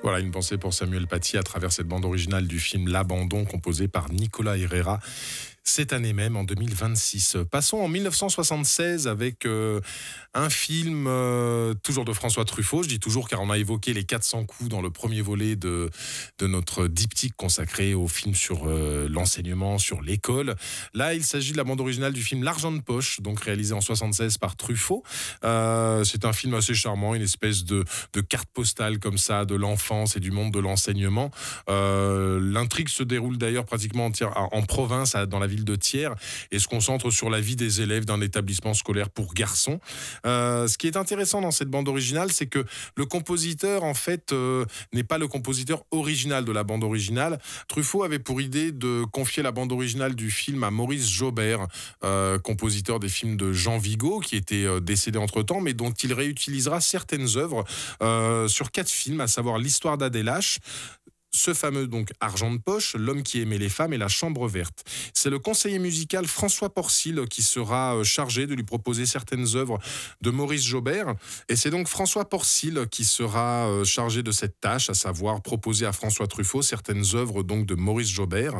Voilà, une pensée pour Samuel Paty à travers cette bande originale du film L'Abandon, composée par Nicolas Herrera, cette année même, en 2026. Passons en 1976 avec un film toujours de François Truffaut. Je dis toujours car on a évoqué les 400 coups dans le premier volet de notre diptyque consacré au film sur l'enseignement, sur l'école. Là, il s'agit de la bande originale du film L'argent de poche, donc réalisé en 76 par Truffaut. C'est un film assez charmant, une espèce de carte postale comme ça de l'enfance et du monde de l'enseignement. L'intrigue se déroule d'ailleurs pratiquement en province, dans la ville de Thiers, et se concentre sur la vie des élèves d'un établissement scolaire pour garçons. Ce qui est intéressant dans cette bande originale, c'est que le compositeur, en fait, n'est pas le compositeur original de la bande originale. Truffaut avait pour idée de confier la bande originale du film à Maurice Jaubert, compositeur des films de Jean Vigo, qui était décédé entre-temps, mais dont il réutilisera certaines œuvres sur 4 films, à savoir L'histoire d'Adélache, ce fameux donc Argent de poche, L'homme qui aimait les femmes et La chambre verte. C'est le conseiller musical François Porcil qui sera chargé de lui proposer certaines œuvres de Maurice Jaubert. Et c'est donc François Porcil qui sera chargé de cette tâche, à savoir proposer à François Truffaut certaines œuvres donc de Maurice Jaubert.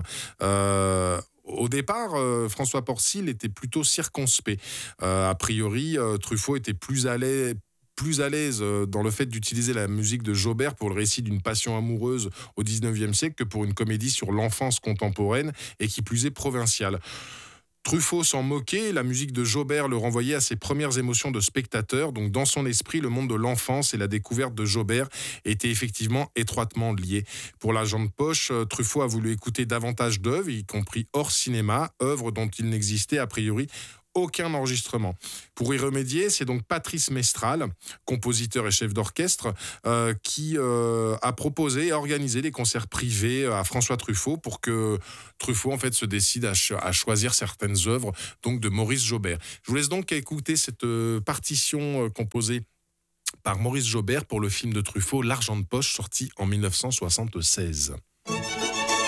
Au départ, François Porcil était plutôt circonspect. A priori, Truffaut était plus à l'aise dans le fait d'utiliser la musique de Jaubert pour le récit d'une passion amoureuse au 19e siècle que pour une comédie sur l'enfance contemporaine et qui plus est provinciale. Truffaut s'en moquait, la musique de Jaubert le renvoyait à ses premières émotions de spectateur, donc dans son esprit, le monde de l'enfance et la découverte de Jaubert étaient effectivement étroitement liés. Pour L'Argent de poche, Truffaut a voulu écouter davantage d'œuvres, y compris hors cinéma, œuvres dont il n'existait a priori aucun enregistrement. Pour y remédier, c'est donc Patrice Mestral, compositeur et chef d'orchestre, qui a proposé et organisé des concerts privés à François Truffaut pour que Truffaut en fait se décide à choisir certaines œuvres donc de Maurice Jaubert. Je vous laisse donc écouter cette partition composée par Maurice Jaubert pour le film de Truffaut L'Argent de poche, sorti en 1976.